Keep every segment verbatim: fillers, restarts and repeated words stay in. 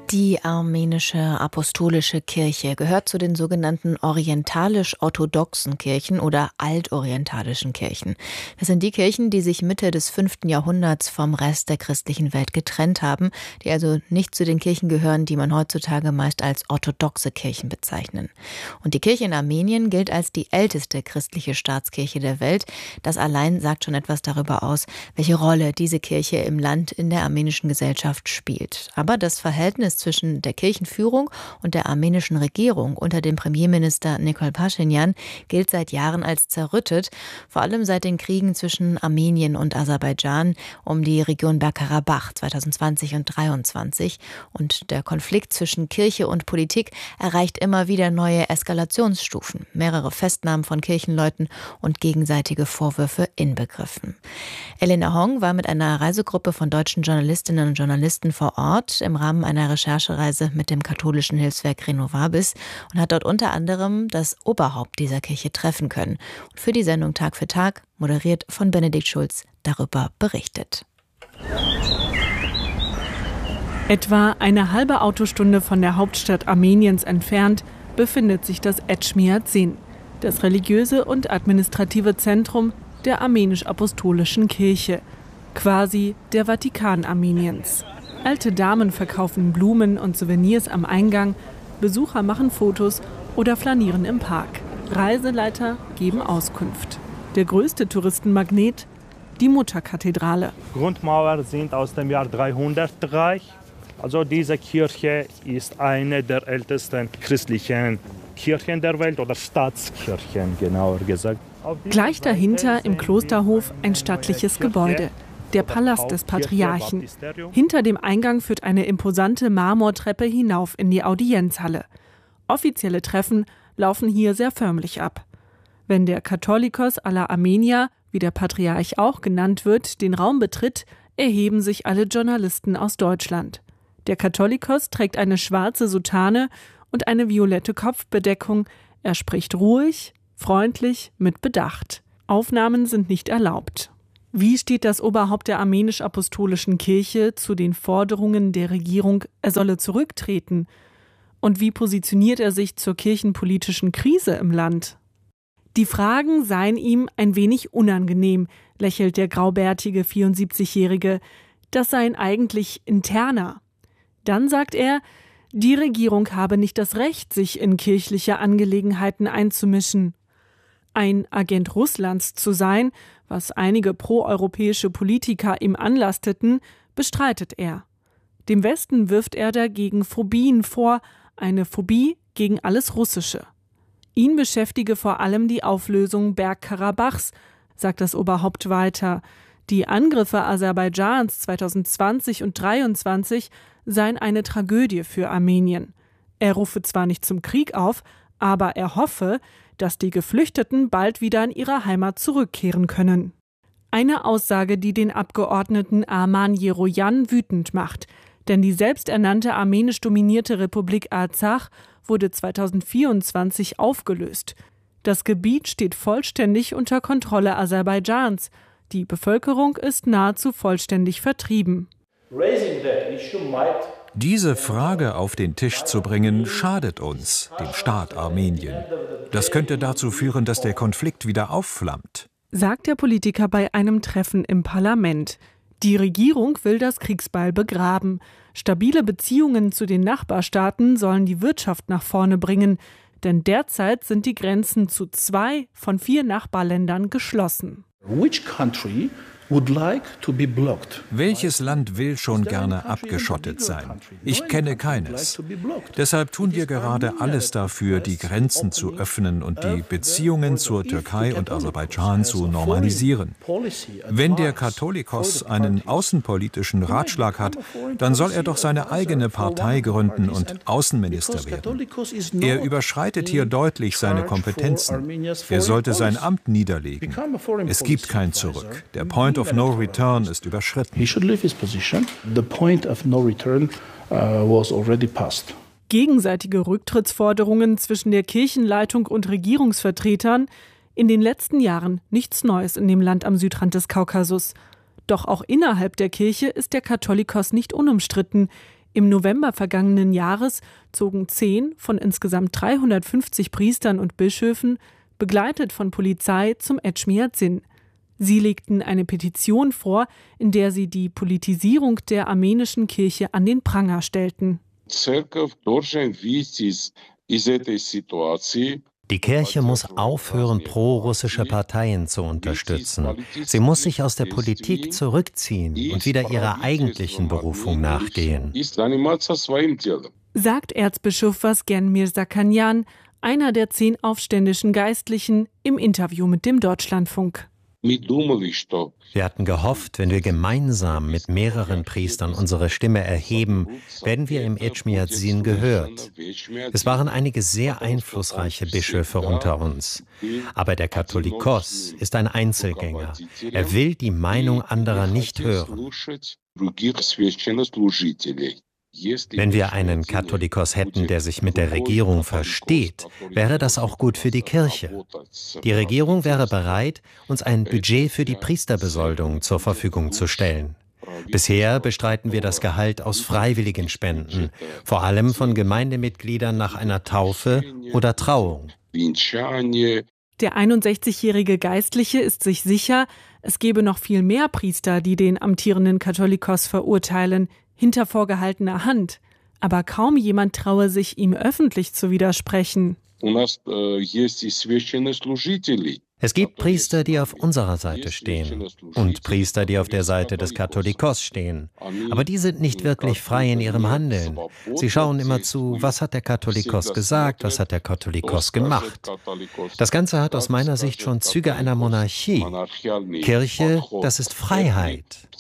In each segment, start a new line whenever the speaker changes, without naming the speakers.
Die armenische apostolische Kirche gehört zu den sogenannten orientalisch-orthodoxen Kirchen oder altorientalischen Kirchen. Das sind die Kirchen, die sich Mitte des fünften Jahrhunderts vom Rest der christlichen Welt getrennt haben, die also nicht zu den Kirchen gehören, die man heutzutage meist als orthodoxe Kirchen bezeichnen. Und die Kirche in Armenien gilt als die älteste christliche Staatskirche der Welt. Das allein sagt schon etwas darüber aus, welche Rolle diese Kirche im Land in der armenischen Gesellschaft spielt. Aber das Verhältnis zwischen der Kirchenführung und der armenischen Regierung unter dem Premierminister Nikol Paschinjan gilt seit Jahren als zerrüttet, vor allem seit den Kriegen zwischen Armenien und Aserbaidschan um die Region Bergkarabach zweitausendzwanzig und zweitausenddreiundzwanzig. Und der Konflikt zwischen Kirche und Politik erreicht immer wieder neue Eskalationsstufen, mehrere Festnahmen von Kirchenleuten und gegenseitige Vorwürfe inbegriffen. Elena Hong war mit einer Reisegruppe von deutschen Journalistinnen und Journalisten vor Ort im Rahmen einer Recherchereise mit dem katholischen Hilfswerk Renovabis und hat dort unter anderem das Oberhaupt dieser Kirche treffen können und für die Sendung Tag für Tag, moderiert von Benedikt Schulz, darüber berichtet.
Etwa eine halbe Autostunde von der Hauptstadt Armeniens entfernt befindet sich das Etschmiadzin, das religiöse und administrative Zentrum der armenisch-apostolischen Kirche, quasi der Vatikan Armeniens. Alte Damen verkaufen Blumen und Souvenirs am Eingang, Besucher machen Fotos oder flanieren im Park. Reiseleiter geben Auskunft. Der größte Touristenmagnet, die Mutterkathedrale.
Grundmauern sind aus dem Jahr dreihundertdrei. Also diese Kirche ist eine der ältesten christlichen Kirchen der Welt oder Staatskirchen, genauer gesagt.
Gleich dahinter im Klosterhof ein stattliches Gebäude. Der Palast des Patriarchen. Hinter dem Eingang führt eine imposante Marmortreppe hinauf in die Audienzhalle. Offizielle Treffen laufen hier sehr förmlich ab. Wenn der Katholikos aller Armenier, wie der Patriarch auch genannt wird, den Raum betritt, erheben sich alle Journalisten aus Deutschland. Der Katholikos trägt eine schwarze Soutane und eine violette Kopfbedeckung. Er spricht ruhig, freundlich, mit Bedacht. Aufnahmen sind nicht erlaubt. Wie steht das Oberhaupt der armenisch-apostolischen Kirche zu den Forderungen der Regierung, er solle zurücktreten? Und wie positioniert er sich zur kirchenpolitischen Krise im Land? Die Fragen seien ihm ein wenig unangenehm, lächelt der graubärtige vierundsiebzigjährige. Das seien eigentlich interner. Dann sagt er, die Regierung habe nicht das Recht, sich in kirchliche Angelegenheiten einzumischen. Ein Agent Russlands zu sein, was einige proeuropäische Politiker ihm anlasteten, bestreitet er. Dem Westen wirft er dagegen Phobien vor, eine Phobie gegen alles Russische. Ihn beschäftige vor allem die Auflösung Bergkarabachs, sagt das Oberhaupt weiter. Die Angriffe Aserbaidschans zweitausendzwanzig und zweitausenddreiundzwanzig seien eine Tragödie für Armenien. Er rufe zwar nicht zum Krieg auf, aber er hoffe, dass die Geflüchteten bald wieder in ihre Heimat zurückkehren können. Eine Aussage, die den Abgeordneten Arman Yeroyan wütend macht, denn die selbsternannte armenisch dominierte Republik Arzach wurde zweitausendvierundzwanzig aufgelöst. Das Gebiet steht vollständig unter Kontrolle Aserbaidschans. Die Bevölkerung ist nahezu vollständig vertrieben.
Diese Frage auf den Tisch zu bringen, schadet uns, dem Staat Armenien. Das könnte dazu führen, dass der Konflikt wieder aufflammt,
sagt der Politiker bei einem Treffen im Parlament. Die Regierung will das Kriegsbeil begraben. Stabile Beziehungen zu den Nachbarstaaten sollen die Wirtschaft nach vorne bringen, denn derzeit sind die Grenzen zu zwei von vier Nachbarländern geschlossen.
Which country would like to be blocked?
Welches Land will schon gerne abgeschottet sein? Ich kenne keines. Deshalb tun wir gerade alles dafür, die Grenzen zu öffnen und die Beziehungen zur Türkei und Aserbaidschan zu normalisieren. Wenn der Katholikos einen außenpolitischen Ratschlag hat, dann soll er doch seine eigene Partei gründen und Außenminister werden. Er überschreitet hier deutlich seine Kompetenzen. Er sollte sein Amt niederlegen. Es gibt kein Zurück. Der Point of no return ist überschritten.
He should leave his position. The point of no return uh, was already passed.
Gegenseitige Rücktrittsforderungen zwischen der Kirchenleitung und Regierungsvertretern, in den letzten Jahren nichts Neues in dem Land am Südrand des Kaukasus. Doch auch innerhalb der Kirche ist der Katholikos nicht unumstritten. Im November vergangenen Jahres zogen zehn von insgesamt dreihundertfünfzig Priestern und Bischöfen, begleitet von Polizei, zum Etchmiadzin. Sie legten eine Petition vor, in der sie die Politisierung der armenischen Kirche an den Pranger stellten.
Die Kirche muss aufhören, pro-russische Parteien zu unterstützen. Sie muss sich aus der Politik zurückziehen und wieder ihrer eigentlichen Berufung nachgehen,
sagt Erzbischof Vasgen Mirzakanyan, einer der zehn aufständischen Geistlichen, im Interview mit dem Deutschlandfunk.
Wir hatten gehofft, wenn wir gemeinsam mit mehreren Priestern unsere Stimme erheben, werden wir im Etchmiadzin gehört. Es waren einige sehr einflussreiche Bischöfe unter uns. Aber der Katholikos ist ein Einzelgänger. Er will die Meinung anderer nicht hören. Wenn wir einen Katholikos hätten, der sich mit der Regierung versteht, wäre das auch gut für die Kirche. Die Regierung wäre bereit, uns ein Budget für die Priesterbesoldung zur Verfügung zu stellen. Bisher bestreiten wir das Gehalt aus freiwilligen Spenden, vor allem von Gemeindemitgliedern nach einer Taufe oder Trauung.
Der einundsechzigjährige Geistliche ist sich sicher, es gebe noch viel mehr Priester, die den amtierenden Katholikos verurteilen, hinter vorgehaltener Hand. Aber kaum jemand traue sich, ihm öffentlich zu widersprechen.
Es gibt Priester, die auf unserer Seite stehen und Priester, die auf der Seite des Katholikos stehen. Aber die sind nicht wirklich frei in ihrem Handeln. Sie schauen immer zu, was hat der Katholikos gesagt, was hat der Katholikos gemacht. Das Ganze hat aus meiner Sicht schon Züge einer Monarchie. Kirche, das ist Freiheit.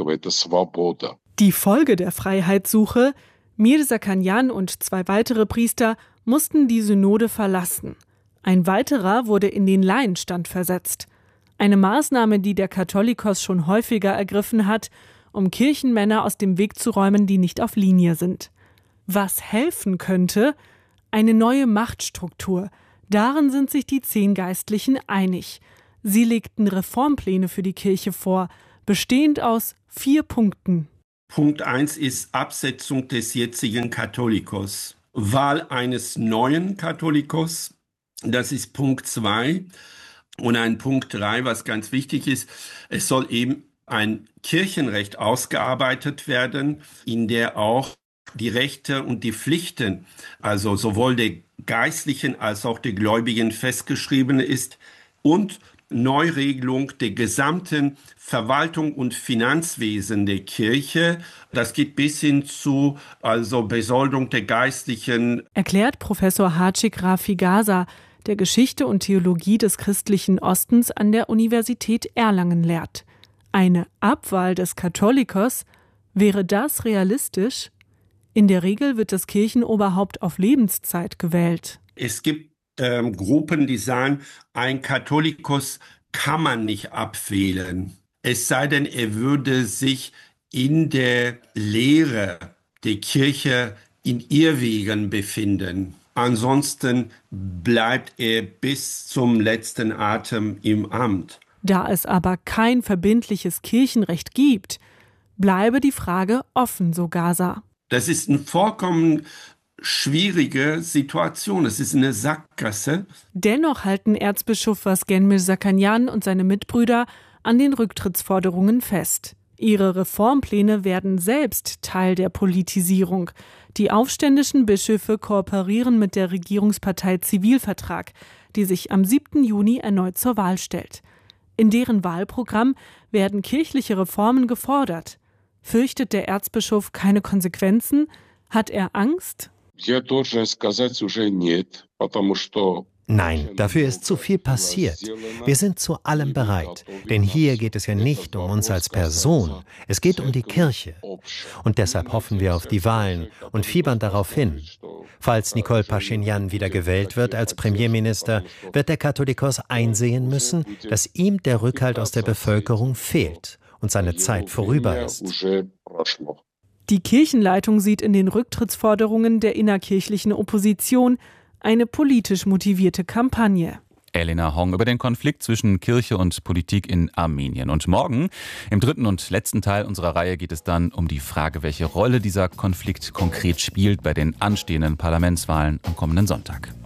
Die Folge der Freiheitssuche: Mirzakanyan und zwei weitere Priester mussten die Synode verlassen. Ein weiterer wurde in den Laienstand versetzt. Eine Maßnahme, die der Katholikos schon häufiger ergriffen hat, um Kirchenmänner aus dem Weg zu räumen, die nicht auf Linie sind. Was helfen könnte? Eine neue Machtstruktur. Darin sind sich die zehn Geistlichen einig. Sie legten Reformpläne für die Kirche vor, bestehend aus vier Punkten.
Punkt eins ist Absetzung des jetzigen Katholikos. Wahl eines neuen Katholikos. Das ist Punkt zwei. Und ein Punkt drei, was ganz wichtig ist, es soll eben ein Kirchenrecht ausgearbeitet werden, in der auch die Rechte und die Pflichten, also sowohl der Geistlichen als auch der Gläubigen festgeschrieben ist, und Neuregelung der gesamten Verwaltung und Finanzwesen der Kirche. Das geht bis hin zu also Besoldung der Geistlichen.
Erklärt Professor Hachik Rafi Gaza, der Geschichte und Theologie des christlichen Ostens an der Universität Erlangen lehrt. Eine Abwahl des Katholikos, wäre das realistisch? In der Regel wird das Kirchenoberhaupt auf Lebenszeit gewählt.
Es gibt ähm, Gruppen, die sagen, ein Katholikos kann man nicht abwählen. Es sei denn, er würde sich in der Lehre der Kirche in Irrwegen befinden. Ansonsten bleibt er bis zum letzten Atem im Amt.
Da es aber kein verbindliches Kirchenrecht gibt, bleibe die Frage offen, so Gaza.
Das ist eine vollkommen schwierige Situation. Es ist eine Sackgasse.
Dennoch halten Erzbischof Vasgen Mirzakanyan und seine Mitbrüder an den Rücktrittsforderungen fest. Ihre Reformpläne werden selbst Teil der Politisierung. Die aufständischen Bischöfe kooperieren mit der Regierungspartei Zivilvertrag, die sich am siebten Juni erneut zur Wahl stellt. In deren Wahlprogramm werden kirchliche Reformen gefordert. Fürchtet der Erzbischof keine Konsequenzen? Hat er Angst?
Nein, dafür ist zu viel passiert. Wir sind zu allem bereit, denn hier geht es ja nicht um uns als Person, es geht um die Kirche. Und deshalb hoffen wir auf die Wahlen und fiebern darauf hin. Falls Nikol Paschinjan wieder gewählt wird als Premierminister, wird der Katholikos einsehen müssen, dass ihm der Rückhalt aus der Bevölkerung fehlt und seine Zeit vorüber ist.
Die Kirchenleitung sieht in den Rücktrittsforderungen der innerkirchlichen Opposition eine politisch motivierte Kampagne.
Elena Hong über den Konflikt zwischen Kirche und Politik in Armenien. Und morgen, im dritten und letzten Teil unserer Reihe, geht es dann um die Frage, welche Rolle dieser Konflikt konkret spielt bei den anstehenden Parlamentswahlen am kommenden Sonntag.